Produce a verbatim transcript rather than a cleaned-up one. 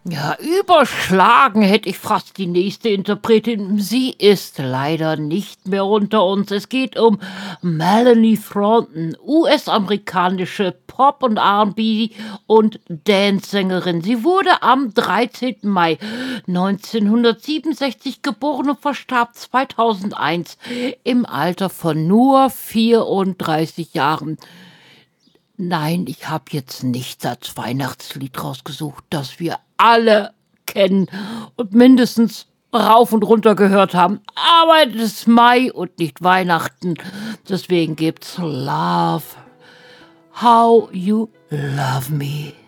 Ja, überschlagen hätte ich fast die nächste Interpretin. Sie ist leider nicht mehr unter uns. Es geht um Melanie Thornton, U S-amerikanische Pop- und R und B- und Dance-Sängerin. Sie wurde am dreizehnten Mai neunzehnhundertsiebenundsechzig geboren und verstarb zweitausendeins im Alter von nur vierunddreißig Jahren. Nein, ich habe jetzt nicht das Weihnachtslied rausgesucht, das wir alle kennen und mindestens rauf und runter gehört haben. Aber es ist Mai und nicht Weihnachten. Deswegen gibt's Love. How You Love Me.